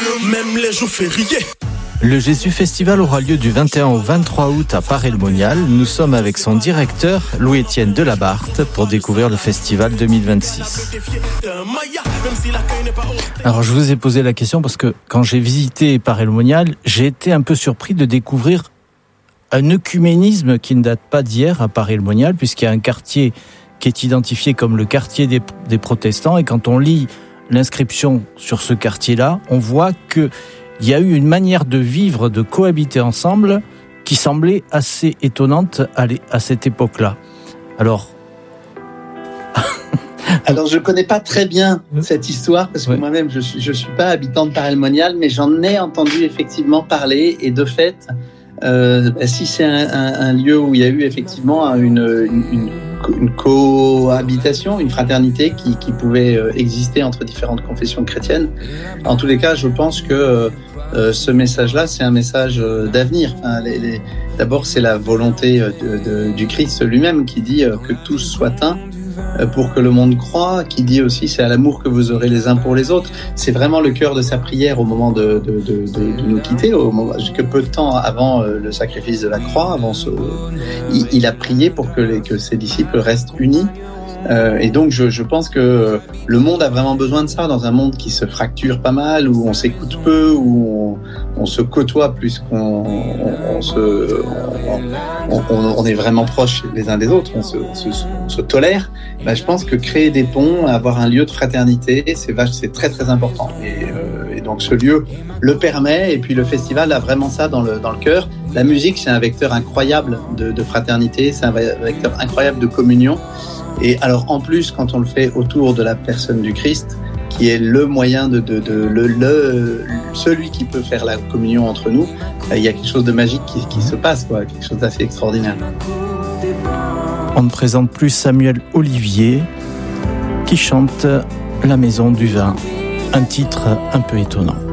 même les jours fériés. Le Jésus Festival aura lieu du 21 au 23 août à Paray-le-Monial. Nous sommes avec son directeur, Louis-Étienne Delabarthe, pour découvrir le festival 2026. Alors, je vous ai posé la question parce que quand j'ai visité Paray-le-Monial, j'ai été un peu surpris de découvrir un œcuménisme qui ne date pas d'hier à Paray-le-Monial, puisqu'il y a un quartier qui est identifié comme le quartier des protestants. Et quand on lit l'inscription sur ce quartier-là, on voit que il y a eu une manière de vivre, de cohabiter ensemble qui semblait assez étonnante à cette époque-là. Alors, je connais pas très bien cette histoire parce que moi-même je suis pas habitant de Paray-le-Monial, mais j'en ai entendu effectivement parler et de fait, si c'est un lieu où il y a eu effectivement une cohabitation, une fraternité qui pouvait exister entre différentes confessions chrétiennes. En tous les cas, je pense que ce message-là, c'est un message d'avenir. Enfin, d'abord, c'est la volonté du Christ lui-même qui dit que tous soient un pour que le monde croie, qui dit aussi c'est à l'amour que vous aurez les uns pour les autres. C'est vraiment le cœur de sa prière au moment de nous quitter, que peu de temps avant le sacrifice de la croix, il a prié pour que ses disciples restent unis. Et donc je pense que le monde a vraiment besoin de ça, dans un monde qui se fracture pas mal, où on s'écoute peu, où on se côtoie plus qu'on est vraiment proches les uns des autres, on se tolère. Je pense que créer des ponts, avoir un lieu de fraternité, c'est très très important. Et donc ce lieu le permet, et puis le festival a vraiment ça dans le cœur. La musique, c'est un vecteur incroyable de fraternité, c'est un vecteur incroyable de communion. Et alors en plus, quand on le fait autour de la personne du Christ, qui est le moyen celui qui peut faire la communion entre nous, il y a quelque chose de magique qui se passe, quelque chose d'assez extraordinaire. On ne présente plus Samuel Olivier, qui chante La Maison du Vin, un titre un peu étonnant.